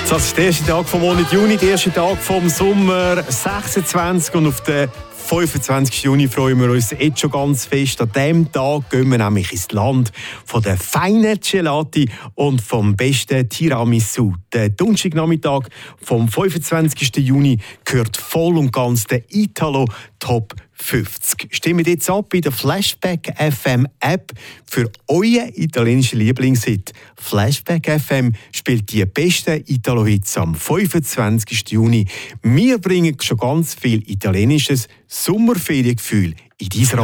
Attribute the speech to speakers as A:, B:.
A: Das ist der erste Tag vom Monat Juni, der erste Tag vom Sommer 26 und auf den 25. Juni freuen wir uns jetzt schon ganz fest. An diesem Tag gehen wir nämlich ins Land von den feinen Gelati und vom besten Tiramisu. Der Donnerstagnachmittag vom 25. Juni gehört voll und ganz der Italo Top 50. Stimmt jetzt ab in der Flashback FM App für euren italienischen Lieblingshit. Flashback FM spielt die besten Italo-Hits am 25. Juni. Wir bringen schon ganz viel italienisches Sommerferiengefühl in dein